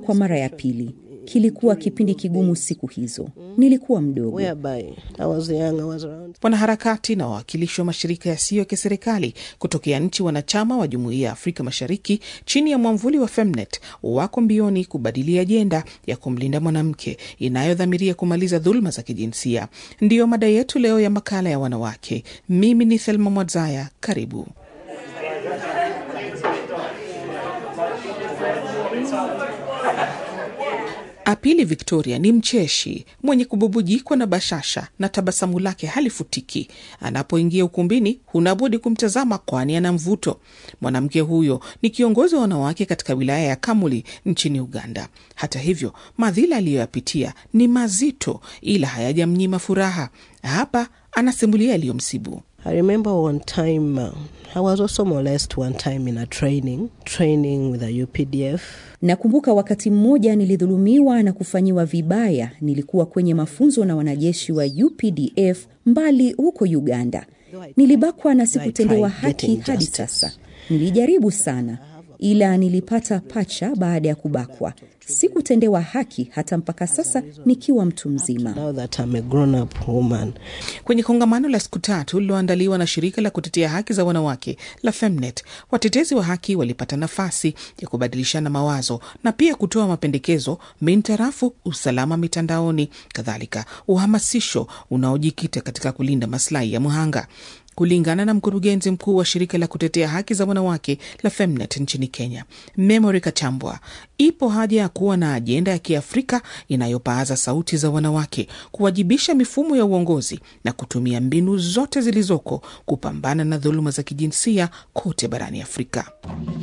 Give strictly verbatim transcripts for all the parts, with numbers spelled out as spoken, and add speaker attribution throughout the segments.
Speaker 1: kwa mara ya pili. Kilikuwa kipindi kigumu siku hizo. Nilikuwa mdogo.
Speaker 2: Wanaharakati na wawakilishi wa mashirika yasiyo ya kiserikali kutokea nchi wanachama wa Jumuiya ya Afrika Mashariki chini ya mwamvuli wa Femnet wako mbioni kubadili ajenda ya kumlinda mwanamke inayodhamiria kumaliza dhulma za kijinsia. Ndiyo mada yetu leo ya makala ya wanawake. Mimi ni Thelma Mwadzaya, karibu. Apili Victoria ni mcheshi, mwenye kububujikwa na bashasha na tabasamu lake halifutiki. Anapoingia ukumbini, hunabudi kumtazama kwani ana mvuto. Mwanamke huyo ni kiongozi wa wanawake katika wilaya ya Kamuli nchini Uganda. Hata hivyo, madhila aliyoyapitia ni mazito, ila hayajamnyima furaha. Hapa anasimulia aliyomsibu.
Speaker 3: I remember one time, uh, I was also molested one time in a training, training with a U P D F.
Speaker 1: Nakumbuka wakati mmoja nilidhulumiwa na kufanyiwa vibaya. Nilikuwa kwenye mafunzo na wanajeshi wa U P D F mbali huko Uganda. Nilibakwa na sikutendewa haki hadi sasa. Nilijaribu sana, ila nilipata pacha baada ya kubakwa. Sikutendewa haki hata mpaka sasa nikiwa mtu mzima.
Speaker 3: Now that I'm a grown up woman.
Speaker 2: Kwenye kongamano la siku tatu liloandaliwa na shirika la kutetea haki za wanawake la Femnet, watetezi wa haki walipata nafasi ya kubadilishana mawazo na pia kutoa mapendekezo mintarafu usalama mitandaoni, kadhalika uhamasisho unaojikita katika kulinda maslahi ya mhanga. Kulingana na mkurugenzi mkuu wa shirika la kutetea haki za wanawake la Femnet nchini Kenya, Memory Kachambwa, ipo haja ya kuwa na ajenda ya Kiafrika inayopaaza sauti za wanawake, kuwajibisha mifumo ya uongozi na kutumia mbinu zote zilizoko kupambana na dhuluma za kijinsia kote barani Afrika.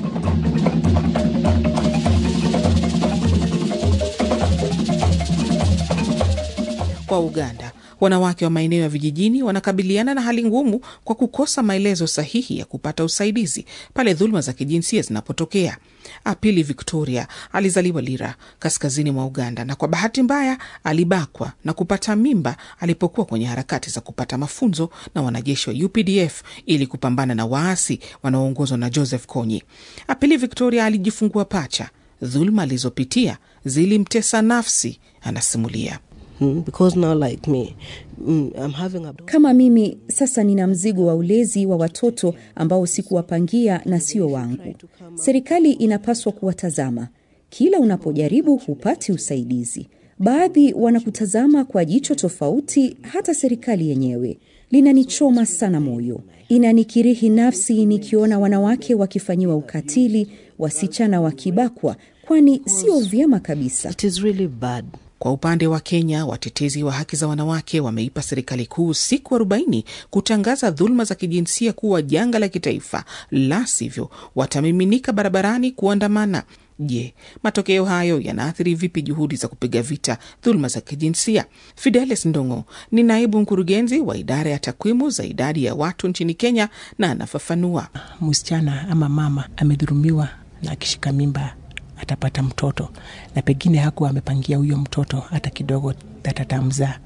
Speaker 2: Kwa Uganda, wanawake wa maeneo ya vijijini wanakabiliana na hali ngumu kwa kukosa maelezo sahihi ya kupata usaidizi pale dhulma za kijinsia zinapotokea. Apili Victoria alizaliwa Lira, kaskazini mwa Uganda, na kwa bahati mbaya alibakwa na kupata mimba alipokuwa kwenye harakati za kupata mafunzo na wanajeshi wa U P D F ili kupambana na waasi wanaoongozwa na Joseph Kony. Apili Victoria alijifungua pacha. Dhulma alizopitia zilimtesa nafsi, anasimulia.
Speaker 3: Because now like me, I'm having a...
Speaker 1: Kama mimi sasa nina mzigo wa ulezi wa watoto ambao sikuwapangia na sio wangu. Serikali inapaswa kuwatazama. Kila unapojaribu hupati usaidizi. Baadhi wanakutazama kwa jicho tofauti, hata serikali yenyewe. Linanichoma sana moyo. Inanikirihi nafsi nikiona wanawake wakifanyiwa ukatili, wasichana wakibakwa, kwani sio vyema kabisa.
Speaker 3: It is really bad.
Speaker 2: Kwa upande wa Kenya, watetezi wa haki za wanawake wameipa serikali kuu siku arobaini kutangaza dhulma za kijinsia kuwa janga la kitaifa, la sivyo watamiminika barabarani kuandamana. Je, matokeo hayo yanaathiri vipi juhudi za kupiga vita dhulma za kijinsia? Fidelis Ndongo ni naibu mkurugenzi wa idara ya takwimu za idadi ya watu nchini Kenya na anafafanua.
Speaker 4: Msichana ama mama amedhulumiwa na akishika mimba atapata mtoto, na pengine hakuwa amepangia huyo mtoto hata kidogo atatamzaa.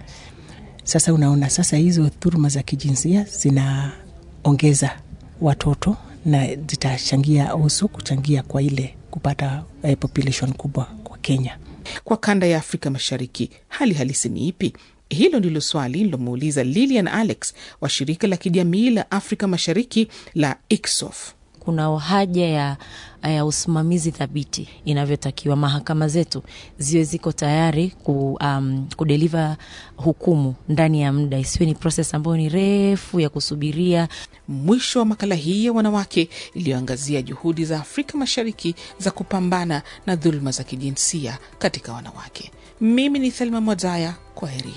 Speaker 4: Sasa unaona, sasa hizo dhuluma za kijinsia zinaongeza watoto na zitachangia uso kuchangia kwa ile kupata eh, population kubwa kwa Kenya.
Speaker 2: Kwa kanda ya Afrika Mashariki, hali halisi ni ipi? Hilo ndilo swali nilomuuliza Lilian Alex wa shirika la kijamii la Afrika Mashariki la I C S O F.
Speaker 5: Kuna haja ya, ya usimamizi thabiti inavyotakiwa. Mahakama zetu ziwe ziko tayari ku, um, kudeliver hukumu ndani ya muda, isiwe ni process ambayo ni refu ya kusubiria.
Speaker 2: Mwisho wa makala hii ya wanawake iliyoangazia juhudi za Afrika Mashariki za kupambana na dhulma za kijinsia katika wanawake. Mimi ni Thelma Mwadzaya, kwaheri.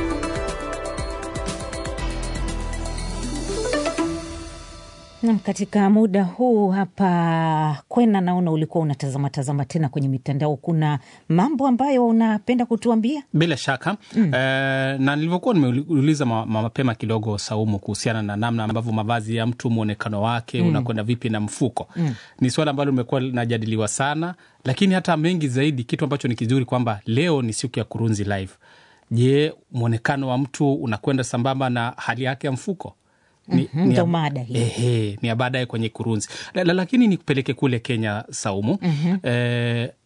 Speaker 6: Na katika muda huu hapa Kwena, naona ulikuwa unatazama tazama tena kwenye mitandao. Kuna mambo ambayo unapenda kutuambia?
Speaker 7: Bila shaka. Mm. Uh, na nilivyokuwa nimeuliza ma, ma, mapema kidogo Saumu kuhusiana na namna ambavyo mavazi ya mtu, muonekano wake mm. unakwenda vipi na mfuko. Mm. Ni swala ambalo limekuwa linajadiliwa sana, lakini hata mengi zaidi, kitu ambacho ni kizuri kwamba leo ni siku ya Kurunzi Live. Je, muonekano wa mtu unakwenda sambamba na hali yake ya mfuko?
Speaker 6: Ni, mm-hmm, ni, ab-
Speaker 7: ehe, ni baadaye kwenye Kurunzi. L- lakini ni kupeleke kule Kenya Saumu. Mm-hmm. E,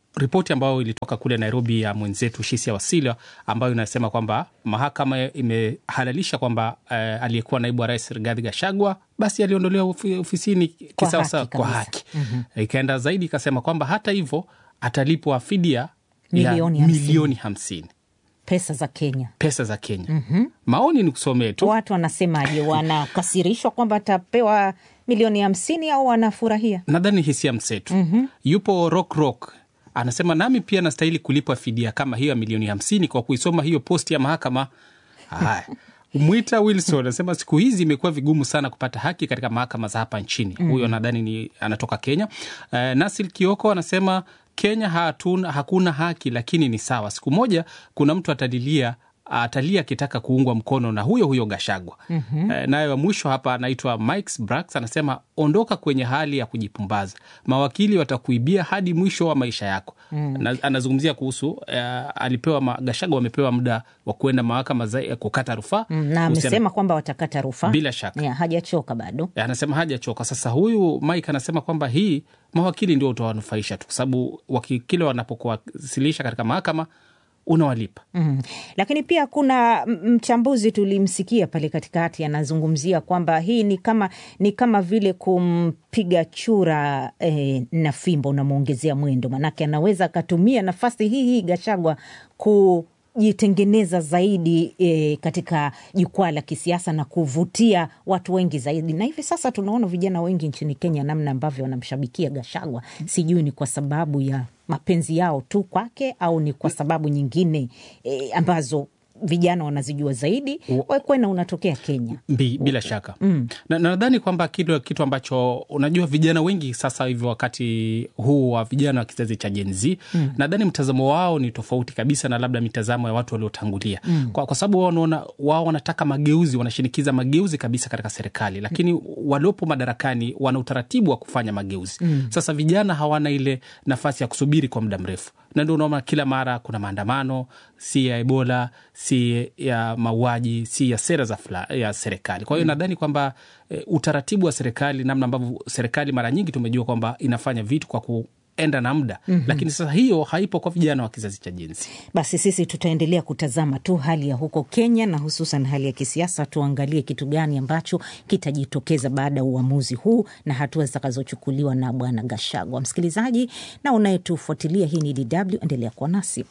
Speaker 7: ripoti ambayo ilitoka kule Nairobi ya mwenzetu Shisia Wasilwa ambayo inasema kwamba mahakama imehalalisha kwamba uh, aliyekuwa naibu wa rais Rigathi Gachagua basi aliondolewa ofisini kisawasawa kwa haki. Mm-hmm. Ikaenda zaidi ikasema kwamba hata hivyo atalipwa fidia
Speaker 6: milioni
Speaker 7: ya milioni hamsini.
Speaker 6: Pesa za Kenya.
Speaker 7: Pesa za Kenya.
Speaker 6: Mm-hmm.
Speaker 7: Maoni ni kusomea tu.
Speaker 6: Watu wanasemaje? Wanakasirishwa kwamba atapewa milioni hamsini au wanafurahia?
Speaker 7: Nadhani hisia mseto.
Speaker 6: Mm-hmm.
Speaker 7: Yupo Rock Rock anasema nami pia nastahili kulipwa fidia kama hiyo ya milioni hamsini kwa kuisoma hiyo posti ya mahakama. Haya. Mwita Wilson anasema siku hizi imekuwa vigumu sana kupata haki katika mahakama za hapa nchini. Mm. Huyo nadhani ni anatoka Kenya. Uh, Nasil Kioko anasema Kenya hatuna, hakuna haki lakini ni sawa. Siku moja kuna mtu atalilia atalia kitaka kuungwa mkono na huyo huyo Gachagua. Mm-hmm. E, naye wa mwisho hapa anaitwa Mike Brax anasema ondoka kwenye hali ya kujipumbaza. Mawakili watakuibia hadi mwisho wa maisha yako. Mm. Na, anazungumzia kuhusu uh, alipewa Gachagua amepewa muda wa kuenda mahakama za kukata rufaa.
Speaker 6: Mm, na amesema kwamba watakata rufaa.
Speaker 7: Bila shaka.
Speaker 6: Yeah, hajachoka bado.
Speaker 7: Ya, anasema hajachoka. Sasa huyu Mike anasema kwamba hii mawakili ndio utawanufaisha tu kwa sababu wakili wanapokuwasilisha katika mahakama unawalipa.
Speaker 6: Mm. Lakini pia kuna mchambuzi tulimsikia pale katikati anazungumzia kwamba hii ni kama ni kama vile kumpiga chura eh, na fimbo unamuongezea mwendo, manake anaweza akatumia nafasi hii hii Gachagua ku jitengeneza zaidi e, katika jukwaa la kisiasa na kuvutia watu wengi zaidi. Na hivi sasa tunaona vijana wengi nchini Kenya namna ambavyo wanamshabikia Gachagua. Sijui ni kwa sababu ya mapenzi yao tu kwake au ni kwa sababu nyingine e, ambazo vijana wanazijua zaidi. Wewe kwena unatokea Kenya.
Speaker 7: Bi, bila shaka. Mm. Na nadhani kwamba kitu kitu ambacho unajua vijana wengi sasa hivi wakati huu wa vijana wa kizazi cha Gen Z, mm. nadhani mtazamo wao ni tofauti kabisa na labda mitazamo ya watu waliotangulia. Mm. Kwa, kwa sababu wao wanaona wao wanataka mageuzi, wanashinikiza mageuzi kabisa katika serikali, lakini mm. waliopo madarakani wana utaratibu wa kufanya mageuzi. Mm. Sasa vijana hawana ile nafasi ya kusubiri kwa muda mrefu. Na ndio unaona kila mara kuna maandamano, si ya Ebola, si ya mauaji, si ya sera za fla, ya serikali. Kwa hiyo mm. nadhani kwamba e, utaratibu wa serikali, namna ambavyo serikali mara nyingi tumejua kwamba inafanya vitu kwa kuenda na muda. Mm-hmm. Lakini sasa hiyo haipo kwa vijana wa kizazi cha Gen Z.
Speaker 6: Basi sisi tutaendelea kutazama tu hali ya huko Kenya na hususan hali ya kisiasa, tuangalie kitu gani ambacho kitajitokeza baada ya uamuzi huu na hatua zitakazochukuliwa na bwana Gachagua. Msikilizaji na unayetufuatilia, hii ni D W, endelea kuwa nasi.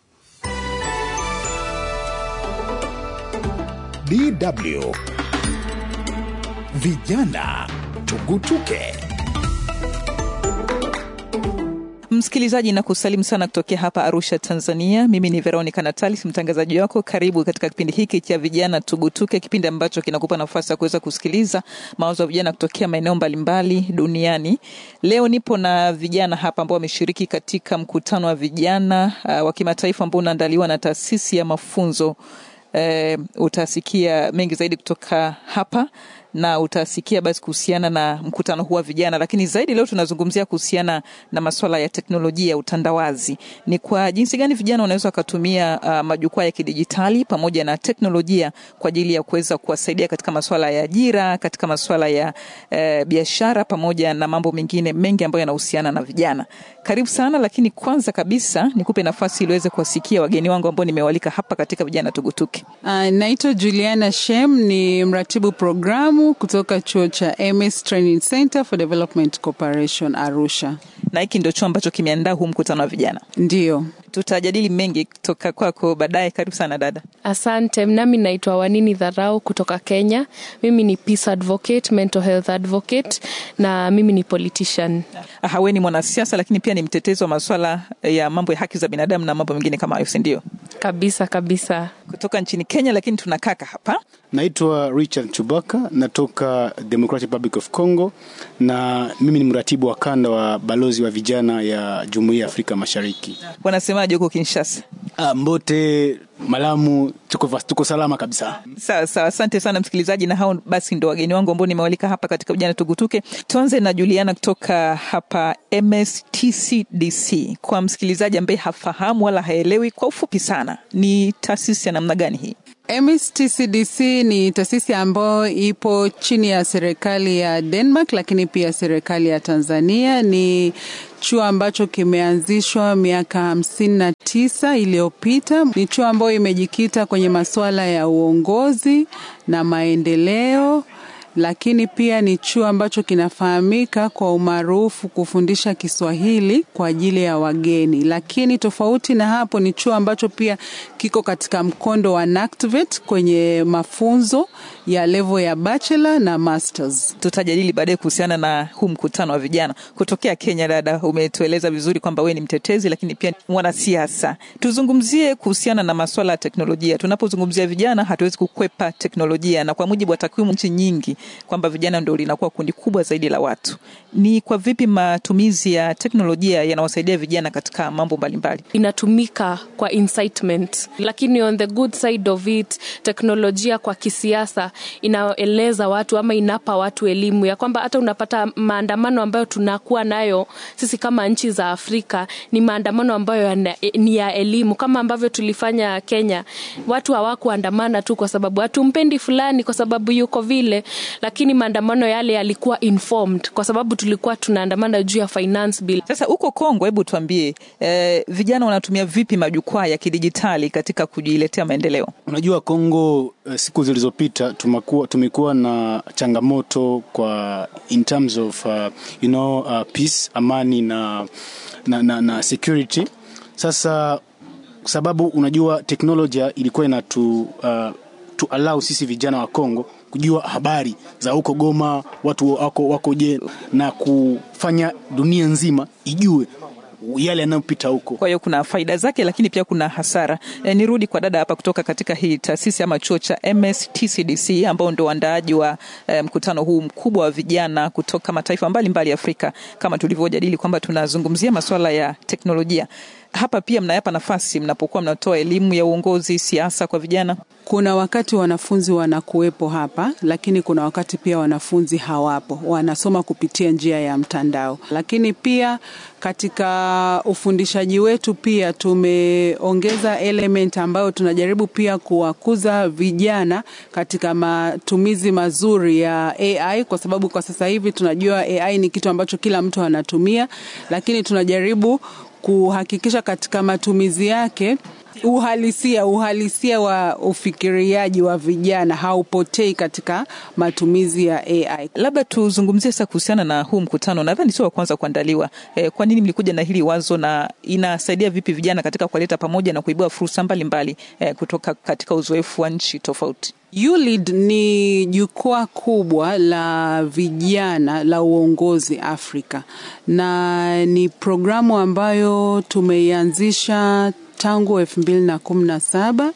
Speaker 8: D W Vijana Tugutuke.
Speaker 9: Msikilizaji na kusalimu sana kutokea hapa Arusha, Tanzania. Mimi ni Veronica Natalis, mtangazaji wako. Karibu katika kipindi hiki cha Vijana Tugutuke, kipindi ambacho kinakupa nafasi ya kuweza kusikiliza mawazo ya vijana kutokea maeneo mbalimbali duniani. Leo nipo na vijana hapa ambao wameshiriki katika mkutano wa vijana uh, wa kimataifa ambao unaandaliwa na taasisi ya mafunzo. Uh, utasikia mengi zaidi kutoka hapa na utasikia basi kuhusiana na mkutano huu wa vijana, lakini zaidi leo tunazungumzia kuhusiana na masuala ya teknolojia ya utandawazi. Ni kwa jinsi gani vijana wanaweza kutumia uh, majukwaa ya kidijitali pamoja na teknolojia kwa ajili ya kuweza kuwasaidia katika masuala ya ajira, katika masuala ya uh, biashara pamoja na mambo mengine mengi ambayo yanahusiana na vijana. Karibu sana, lakini kwanza kabisa nikupe nafasi ili uweze kuwasikia wageni wangu ambao nimewalika hapa katika Vijana Tugutuke.
Speaker 10: Uh, naitwa Juliana Shem, ni mratibu programu kutoka chuo cha M S Training Center for Development Corporation Arusha.
Speaker 9: Na hiki ndio chuo ambacho kimeandaa huu mkutano wa vijana.
Speaker 10: Ndio.
Speaker 9: Tutajadili mengi kutoka kwako baadaye. Karibu sana dada.
Speaker 11: Asante. Nami naitwa Wanini Dharau kutoka Kenya. Mimi ni peace advocate, mental health advocate na mimi ni politician.
Speaker 9: Hawe ni mwanasiasa lakini pia ni mtetezi wa masuala ya mambo ya haki za binadamu na mambo mengine kama hayo, si ndio?
Speaker 11: Kabisa kabisa.
Speaker 9: Kutoka nchini Kenya, lakini tunakaka hapa.
Speaker 12: Naitwa Richard Chubaka, natoka Democratic Republic of Congo na mimi ni mratibu wa kanda wa balozi wa vijana ya Jumuiya ya Afrika Mashariki.
Speaker 9: Wanasemaje huko Kinshasa?
Speaker 12: Ah, Mbote, Malamu, tuko tuko salama kabisa.
Speaker 9: Sawa sawa, asante sana msikilizaji, na hao basi ndo wageni wangu ambao nimewalika hapa katika Vijana Tugutuke. Tuanze na Juliana kutoka hapa M S T C D C. Kwa msikilizaji ambaye hafahamu wala haelewi, kwa ufupi sana, ni taasisi ya namna gani hii?
Speaker 10: M S T C D C ni taasisi ambayo ipo chini ya serikali ya Denmark, lakini pia serikali ya Tanzania. Ni chuo ambacho kimeanzishwa miaka hamsini na tisa iliyopita. Ni chuo ambayo imejikita kwenye masuala ya uongozi na maendeleo, lakini pia ni chuo ambacho kinafahamika kwa umaarufu kufundisha Kiswahili kwa ajili ya wageni. Lakini tofauti na hapo, ni chuo ambacho pia kiko katika mkondo wa NACTVET kwenye mafunzo ya level ya bachelor na masters.
Speaker 9: Tutajadili baadaye kuhusiana na huu mkutano wa vijana kutokea Kenya. Dada, umetueleza vizuri kwamba wewe ni mtetezi lakini pia mwanasiasa. Tuzungumzie kuhusiana na masuala ya teknolojia. Tunapozungumzia vijana hatuwezi kukwepa teknolojia, na kwa mujibu wa takwimu nchi nyingi kwamba vijana ndio linakuwa kundi kubwa zaidi la watu. Ni kwa vipi matumizi ya teknolojia yanawasaidia vijana katika mambo mbalimbali?
Speaker 11: Inatumika kwa incitement, lakini on the good side of it, teknolojia kwa kisiasa inaeleza watu ama inapa watu elimu ya kwamba hata unapata maandamano ambayo tunakuwa nayo sisi kama nchi za Afrika ni maandamano ambayo ni ya elimu, kama ambavyo tulifanya Kenya. Watu hawakuandamana tu kwa sababu hatumpendi fulani kwa sababu yuko vile, lakini maandamano yale yalikuwa informed kwa sababu tulikuwa tunaandamana juu ya finance bill.
Speaker 9: Sasa uko Kongo, hebu tuambie eh, vijana wanatumia vipi majukwaa ya kidijitali katika kujiletea maendeleo?
Speaker 12: Unajua Kongo eh, siku zilizopita tumekuwa tumekuwa na changamoto kwa in terms of uh, you know uh, peace, amani na na, na na security. Sasa sababu unajua teknolojia ilikuwa inatu uh, to allow sisi vijana wa Kongo kujua habari za huko Goma, watu wako wako je, na kufanya dunia nzima ijue yale yanayopita huko.
Speaker 9: Kwa hiyo kuna faida zake lakini pia kuna hasara. E, nirudi kwa dada hapa kutoka katika hii taasisi ama chuo cha M S T C D C ambao ndio waandaaji wa e, mkutano huu mkubwa wa vijana kutoka mataifa mbalimbali Afrika. Kama tulivyojadili kwamba tunazungumzia masuala ya teknolojia. Hapa pia mnayapa nafasi mnapokuwa mnatoa elimu ya uongozi, siasa kwa vijana?
Speaker 10: Kuna wakati wanafunzi wanakuwepo hapa, lakini kuna wakati pia wanafunzi hawapo, wanasoma kupitia njia ya mtandao. Lakini pia katika ufundishaji wetu pia tumeongeza element ambayo tunajaribu pia kuwakuza vijana katika matumizi mazuri ya A I, kwa sababu kwa sasa hivi tunajua A I ni kitu ambacho kila mtu anatumia, lakini tunajaribu kuhakikisha katika matumizi yake uhalisia uhalisia wa ufikiriaji wa vijana haupotei katika matumizi ya A I.
Speaker 9: Labda tuzungumzie sasa kuhusiana na huu mkutano. Nadhani sio wa kwanza kuandaliwa. E, kwa nini mlikuja na hili wazo na inasaidia vipi vijana katika kuleta pamoja na kuibua fursa mbalimbali e, kutoka katika uzoefu wa nchi tofauti?
Speaker 10: U L E A D ni jukwaa kubwa la vijana la uongozi Afrika, na ni programu ambayo tumeianzisha tangu elfu mbili na kumi na saba,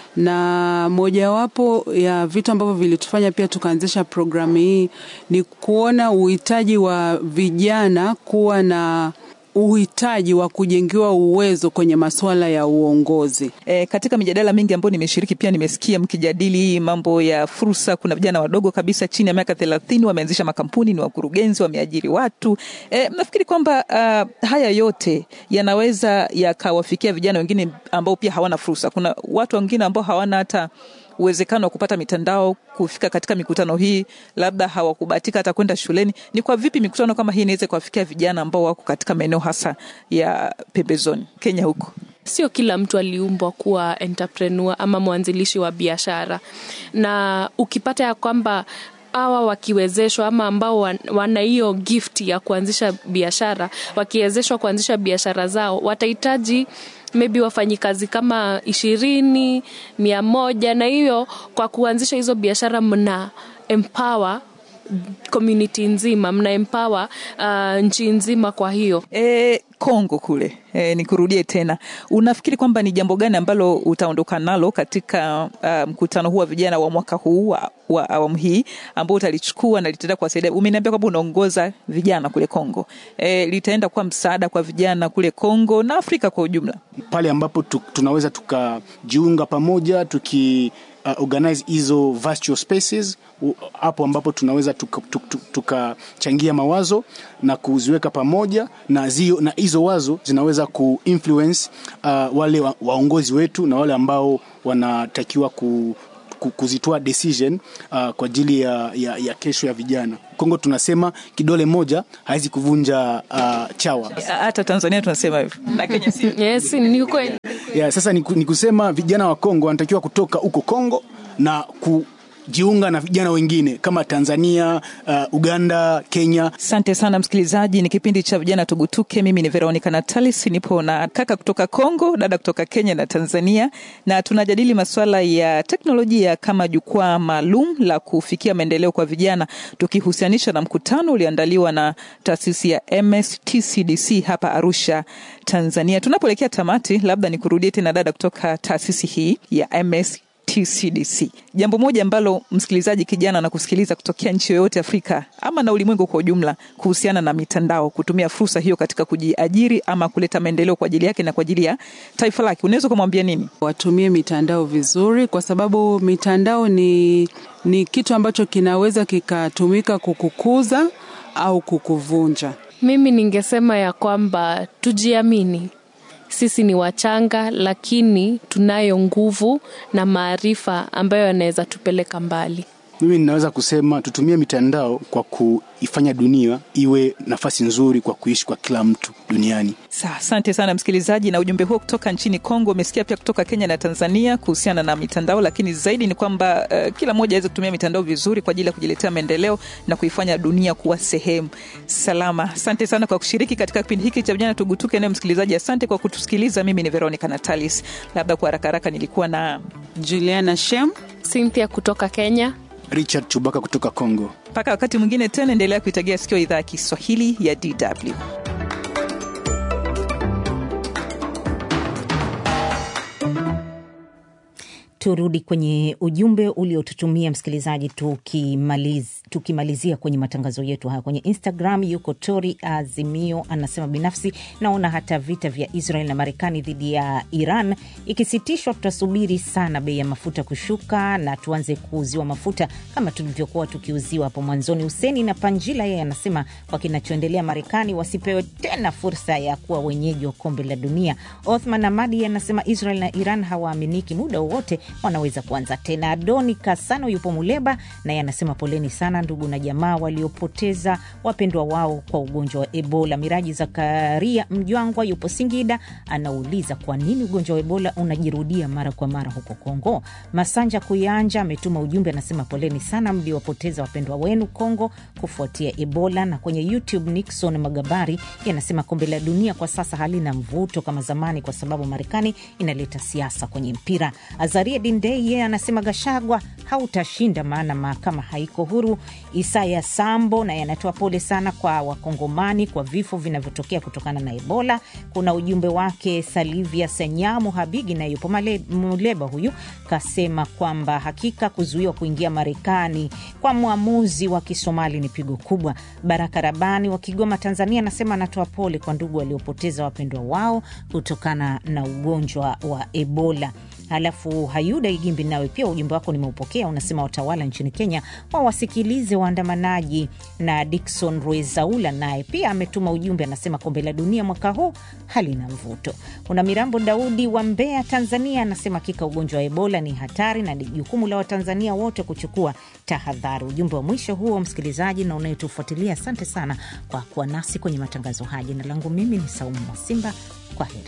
Speaker 10: na mojawapo ya vitu ambavyo vilitufanya pia tukaanzisha programu hii ni kuona uhitaji wa vijana kuwa na uhitaji wa kujengiwa uwezo kwenye masuala ya uongozi.
Speaker 9: E, katika mijadala mingi ambayo nimeshiriki pia nimesikia mkijadili mambo ya fursa. Kuna vijana wadogo kabisa chini ya miaka thelathini wameanzisha makampuni, ni wakurugenzi, wameajiri watu. E, mnafikiri kwamba uh, haya yote yanaweza yakawafikia vijana wengine ambao pia hawana fursa? Kuna watu wengine ambao hawana hata uwezekano wa kupata mitandao kufika katika mikutano hii, labda hawakubahatika hata kwenda shuleni. Ni kwa vipi mikutano kama hii inaweza kuwafikia vijana ambao wako katika maeneo hasa ya pembezoni Kenya huko?
Speaker 11: Sio kila mtu aliumbwa kuwa entrepreneur ama mwanzilishi wa biashara, na ukipata ya kwamba hawa wakiwezeshwa ama ambao wana hiyo gift ya kuanzisha biashara, wakiwezeshwa kuanzisha biashara zao, watahitaji maybe wafanyikazi kama ishirini, mia moja, na hiyo kwa kuanzisha hizo biashara mna empower community nzima, mna empower uh, nchi nzima. Kwa hiyo
Speaker 9: e, Kongo kule e, nikurudie tena, unafikiri kwamba ni jambo gani ambalo utaondoka nalo katika uh, mkutano huu wa vijana wa mwaka huu wa, wa awamu hii ambao utalichukua na litaenda kuwasaidia? Umeniambia kwamba unaongoza vijana kule Kongo. E, litaenda kwa msaada kwa vijana kule Kongo na Afrika kwa ujumla.
Speaker 12: Pale ambapo tu, tunaweza tukajiunga pamoja tuki uh, organize hizo virtual spaces, hapo ambapo tunaweza tukachangia tuka, tuka mawazo na kuziweka pamoja, na zio na hizo hizo wazo zinaweza kuinfluence uh, wale wa, waongozi wetu na wale ambao wanatakiwa ku kuzitoa decision uh, kwa ajili ya, ya, ya kesho ya vijana. Kongo tunasema kidole moja haizi kuvunja uh, chawa.
Speaker 9: Hata Tanzania tunasema hivyo. Na Kenya si.
Speaker 11: Yes, ni kweli.
Speaker 12: Yeah, sasa ni, ni kusema vijana wa Kongo wanatakiwa kutoka huko Kongo na ku jiunga na vijana wengine kama Tanzania, uh, Uganda, Kenya.
Speaker 9: Asante sana msikilizaji, ni kipindi cha vijana tugutuke. Mimi ni Veronica Natalis, nipo na kaka kutoka Kongo, dada kutoka Kenya na Tanzania, na tunajadili masuala ya teknolojia kama jukwaa maalum la kufikia maendeleo kwa vijana, tukihusianisha na mkutano ulioandaliwa na taasisi ya M S T C D C hapa Arusha, Tanzania. Tunapoelekea tamati, labda nikurudie tena dada kutoka taasisi hii ya M S T C D C. Jambo moja ambalo msikilizaji kijana na kusikiliza kutokea nchi yoyote Afrika ama na ulimwengu kwa ujumla kuhusiana na mitandao, kutumia fursa hiyo katika kujiajiri ama kuleta maendeleo kwa ajili yake na kwa ajili ya taifa lake, unaweza kumwambia nini?
Speaker 10: Watumie mitandao vizuri, kwa sababu mitandao ni ni kitu ambacho kinaweza kikatumika kukukuza au kukuvunja.
Speaker 11: Mimi ningesema ya kwamba tujiamini. Sisi ni wachanga, lakini tunayo nguvu na maarifa ambayo yanaweza tupeleka mbali.
Speaker 12: Mimi ninaweza kusema tutumie mitandao kwa kuifanya dunia iwe nafasi nzuri kwa kuishi kwa kila mtu duniani.
Speaker 9: Sa, asante sana msikilizaji, na ujumbe huo kutoka nchini Kongo, umesikia pia kutoka Kenya na Tanzania kuhusiana na mitandao, lakini zaidi ni kwamba uh, kila mmoja aweze kutumia mitandao vizuri kwa ajili ya kujiletea maendeleo na kuifanya dunia kuwa sehemu salama. Asante sana kwa kushiriki katika kipindi hiki cha vijana tugutuke. Na msikilizaji, asante kwa kutusikiliza. Mimi ni Veronica Natalis. Labda kwa haraka haraka nilikuwa na
Speaker 10: Juliana Shem,
Speaker 11: Cynthia kutoka Kenya,
Speaker 12: Richard Chubaka kutoka Kongo.
Speaker 9: Mpaka wakati mwingine tena, endelea kuitegea sikio idhaa ya Kiswahili ya D W.
Speaker 6: Turudi kwenye ujumbe uliotutumia msikilizaji tukimaliz, tukimalizia kwenye matangazo yetu haya kwenye Instagram. Yuko Tori Azimio anasema, binafsi naona hata vita vya Israel na Marekani dhidi ya Iran ikisitishwa, tutasubiri sana bei ya mafuta kushuka na tuanze kuuziwa mafuta kama tulivyokuwa tukiuziwa hapo mwanzoni. Huseni na Panjila yeye anasema kwa kinachoendelea Marekani wasipewe tena fursa ya kuwa wenyeji wa kombe la dunia. Othman Ahmadi anasema Israel na Iran hawaaminiki, muda wowote wanaweza kuanza tena. Adoni Kasano yupo Muleba na yeye anasema poleni sana ndugu na jamaa waliopoteza wapendwa wao kwa ugonjwa wa Ebola. Miraji Zakaria Mjwangwa yupo Singida anauliza kwa nini ugonjwa wa Ebola unajirudia mara kwa mara huko Kongo. Masanja Kuyanja ametuma ujumbe anasema poleni sana mliopoteza wapendwa wenu Kongo kufuatia Ebola. Na kwenye YouTube Nixon Magabari yanasema kombe la dunia kwa sasa halina mvuto kama zamani kwa sababu Marekani inaleta siasa kwenye mpira. Azaria Dindei yeye anasema Gashagwa hautashinda maana mahakama haiko huru. Isaya Sambo na yanatoa pole sana kwa wakongomani kwa vifo vinavyotokea kutokana na Ebola. Kuna ujumbe wake Salivia Senyamu Habigi na yupo Muleba, huyu kasema kwamba hakika kuzuiwa kuingia Marekani kwa muamuzi wa Kisomali ni pigo kubwa. Baraka Rabani wa Kigoma Tanzania anasema anatoa pole kwa ndugu waliopoteza wapendwa wao kutokana na ugonjwa wa Ebola. Halafu Hayuda Igimbi nawe pia ujumbe wako nimeupokea, unasema watawala nchini Kenya wawasikilize waandamanaji. Na Dickson Ruezaula naye pia ametuma ujumbe anasema kombe la dunia mwaka huu halina mvuto. Kuna Mirambo Daudi wa Mbeya Tanzania anasema kika ugonjwa wa Ebola ni hatari na ni jukumu la Watanzania wote kuchukua tahadhari. Ujumbe wa mwisho huo msikilizaji na unayetufuatilia, asante sana kwa kuwa nasi kwenye matangazo haya. Jina langu mimi ni Saumu Mwasimba. Kwaheri.